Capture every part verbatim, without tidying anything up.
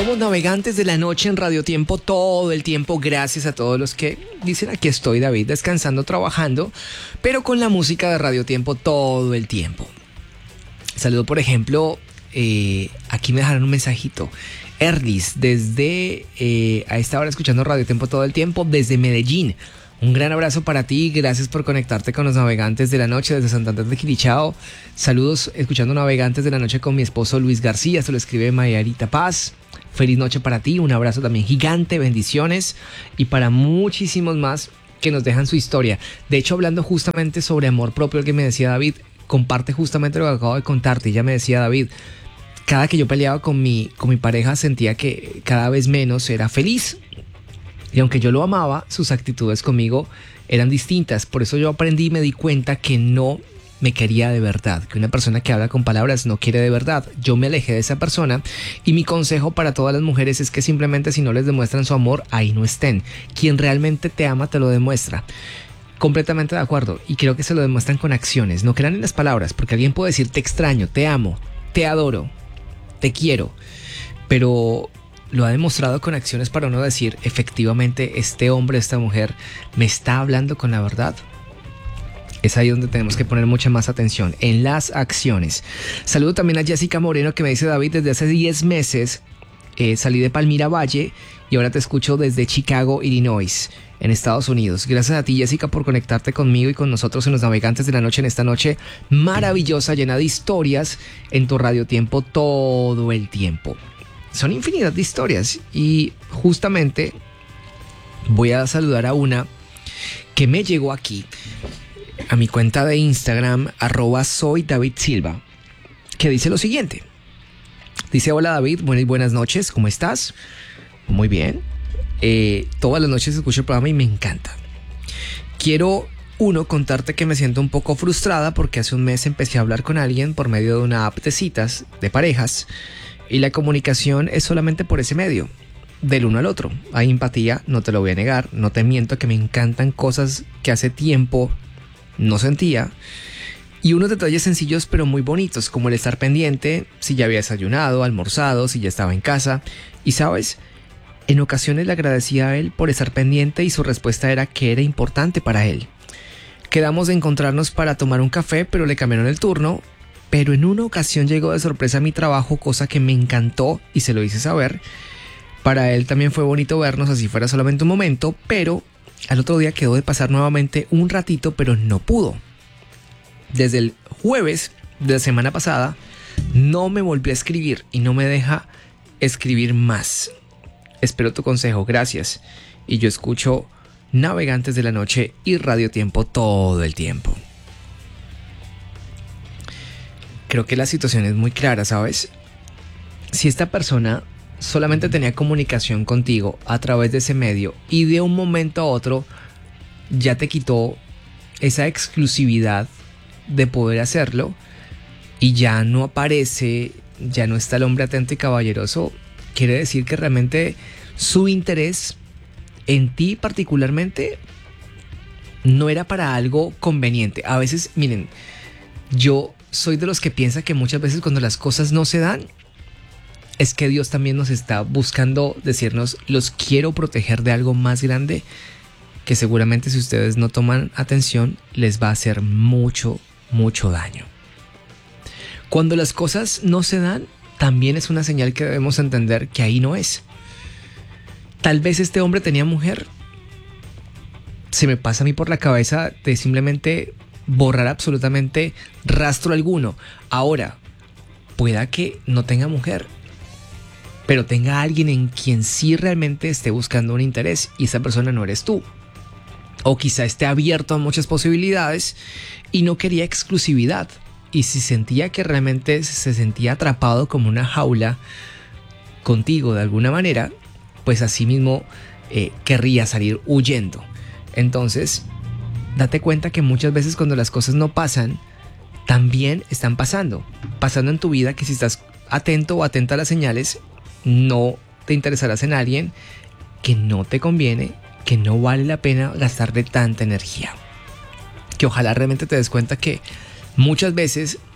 Somos navegantes de la noche en Radio Tiempo todo el tiempo. Gracias a todos los que dicen aquí estoy, David, descansando, trabajando, pero con la música de Radio Tiempo todo el tiempo. Saludo, por ejemplo, eh, aquí me dejaron un mensajito. Erdis, desde eh, a esta hora escuchando Radio Tiempo todo el tiempo, desde Medellín. Un gran abrazo para ti, gracias por conectarte con los navegantes de la noche desde Santander de Quilichao. Saludos escuchando Navegantes de la Noche con mi esposo Luis García, se lo escribe Mayarita Paz. Feliz noche para ti, un abrazo también gigante, bendiciones y para muchísimos más que nos dejan su historia. De hecho, hablando justamente sobre amor propio, el que me decía David, comparte justamente lo que acabo de contarte. Ella me decía, David, cada que yo peleaba con mi, con mi pareja sentía que cada vez menos era feliz. Y aunque yo lo amaba, sus actitudes conmigo eran distintas. Por eso yo aprendí y me di cuenta que no me quería de verdad, que una persona que habla con palabras no quiere de verdad. Yo me alejé de esa persona y mi consejo para todas las mujeres es que simplemente si no les demuestran su amor, ahí no estén. Quien realmente te ama te lo demuestra. Completamente de acuerdo, y creo que se lo demuestran con acciones. No crean en las palabras, porque alguien puede decir te extraño, te amo, te adoro, te quiero, pero lo ha demostrado con acciones para uno decir efectivamente este hombre, esta mujer me está hablando con la verdad. Es ahí donde tenemos que poner mucha más atención, en las acciones. Saludo también a Jessica Moreno, que me dice, David, desde hace diez meses eh, salí de Palmira Valle y ahora te escucho desde Chicago, Illinois, en Estados Unidos. Gracias a ti, Jessica, por conectarte conmigo y con nosotros en los Navegantes de la Noche, en esta noche maravillosa, llena de historias en tu Radio Tiempo todo el tiempo. Son infinidad de historias y justamente voy a saludar a una que me llegó aquí a mi cuenta de Instagram, arroba soy David Silva, que dice lo siguiente. Dice, hola David, buenas, buenas noches, ¿cómo estás? Muy bien. Eh, todas las noches escucho el programa y me encanta. Quiero, uno, contarte que me siento un poco frustrada porque hace un mes empecé a hablar con alguien por medio de una app de citas de parejas y la comunicación es solamente por ese medio, del uno al otro. Hay empatía, no te lo voy a negar, no te miento que me encantan cosas que hace tiempo no sentía, y unos detalles sencillos pero muy bonitos, como el estar pendiente si ya había desayunado, almorzado, si ya estaba en casa. Y sabes, en ocasiones le agradecía a él por estar pendiente y su respuesta era que era importante para él. Quedamos de encontrarnos para tomar un café, pero le cambiaron el turno. Pero en una ocasión llegó de sorpresa a mi trabajo, cosa que me encantó y se lo hice saber. Para él también fue bonito vernos, así fuera solamente un momento, pero al otro día quedó de pasar nuevamente un ratito, pero no pudo. Desde el jueves de la semana pasada no me volvió a escribir y no me deja escribir más. Espero tu consejo, gracias. Y yo escucho Navegantes de la Noche y Radio Tiempo todo el tiempo. Creo que la situación es muy clara, ¿sabes? Si esta persona solamente tenía comunicación contigo a través de ese medio y de un momento a otro ya te quitó esa exclusividad de poder hacerlo y ya no aparece, ya no está el hombre atento y caballeroso, quiere decir que realmente su interés en ti particularmente no era para algo conveniente. A veces, miren, yo soy de los que piensa que muchas veces cuando las cosas no se dan es que Dios también nos está buscando decirnos, los quiero proteger de algo más grande que seguramente si ustedes no toman atención les va a hacer mucho, mucho daño. Cuando las cosas no se dan, también es una señal que debemos entender que ahí no es. Tal vez este hombre tenía mujer. Se me pasa a mí por la cabeza de simplemente borrar absolutamente rastro alguno. Ahora, pueda que no tenga mujer, pero tenga alguien en quien sí realmente esté buscando un interés y esa persona no eres tú. O quizá esté abierto a muchas posibilidades y no quería exclusividad. Y si sentía que realmente se sentía atrapado como una jaula contigo de alguna manera, pues así mismo eh, querría salir huyendo. Entonces, date cuenta que muchas veces cuando las cosas no pasan, también están pasando. Pasando en tu vida, que si estás atento o atenta a las señales, no te interesarás en alguien que no te conviene, que no vale la pena gastarle tanta energía. Que ojalá realmente te des cuenta que muchas veces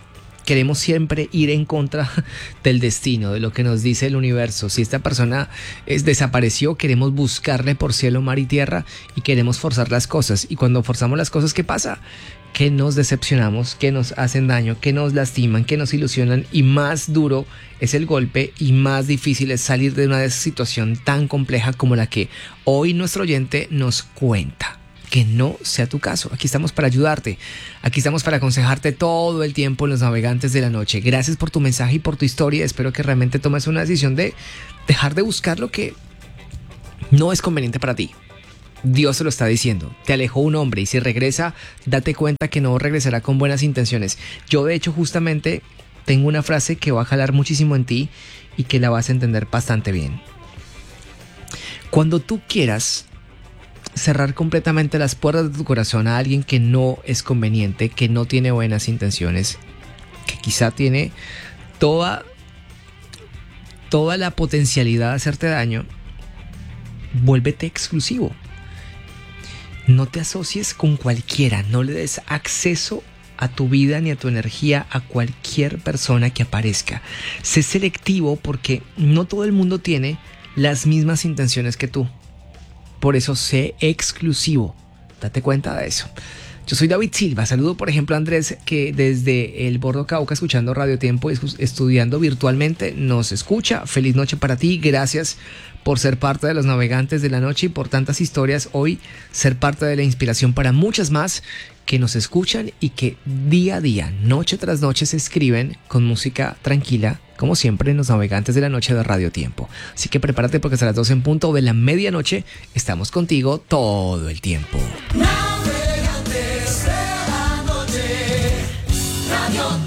Queremos siempre ir en contra del destino, de lo que nos dice el universo. Si esta persona es, desapareció, queremos buscarle por cielo, mar y tierra y queremos forzar las cosas. Y cuando forzamos las cosas, ¿qué pasa? Que nos decepcionamos, que nos hacen daño, que nos lastiman, que nos ilusionan y más duro es el golpe y más difícil es salir de una situación tan compleja como la que hoy nuestro oyente nos cuenta. Que no sea tu caso. Aquí estamos para ayudarte. Aquí estamos para aconsejarte todo el tiempo en Los Navegantes de la Noche. Gracias por tu mensaje y por tu historia. Espero que realmente tomes una decisión de dejar de buscar lo que no es conveniente para ti. Dios se lo está diciendo. Te alejó un hombre y si regresa, date cuenta que no regresará con buenas intenciones. Yo de hecho justamente tengo una frase que va a jalar muchísimo en ti y que la vas a entender bastante bien. Cuando tú quieras cerrar completamente las puertas de tu corazón a alguien que no es conveniente, que no tiene buenas intenciones, que quizá tiene toda, toda la potencialidad de hacerte daño, vuélvete exclusivo. No te asocies con cualquiera, no le des acceso a tu vida ni a tu energía a cualquier persona que aparezca. Sé selectivo porque no todo el mundo tiene las mismas intenciones que tú. Por eso sé exclusivo. Date cuenta de eso. Yo soy David Silva. Saludo, por ejemplo, a Andrés, que desde el Bordo Cauca, escuchando Radio Tiempo y estudiando virtualmente, nos escucha. Feliz noche para ti. Gracias por ser parte de Los Navegantes de la Noche y por tantas historias. Hoy ser parte de la inspiración para muchas más que nos escuchan y que día a día, noche tras noche, se escriben con música tranquila, como siempre en Los Navegantes de la Noche de Radio Tiempo. Así que prepárate porque hasta las doce en punto de la medianoche estamos contigo todo el tiempo. Navegantes de la Noche, Radio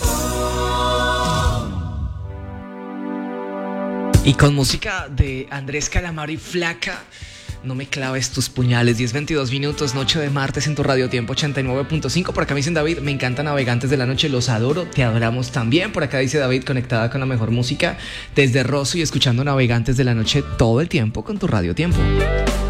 Tiempo. Y con música de Andrés Calamaro y Flaca, no me claves tus puñales. Diez veintidós minutos, noche de martes en tu Radio Tiempo ochenta y nueve punto cinco. Por acá me dicen David, me encanta Navegantes de la Noche, los adoro, te adoramos también. Por acá dice David, conectada con la mejor música desde Rosso y escuchando Navegantes de la Noche todo el tiempo con tu Radio Tiempo.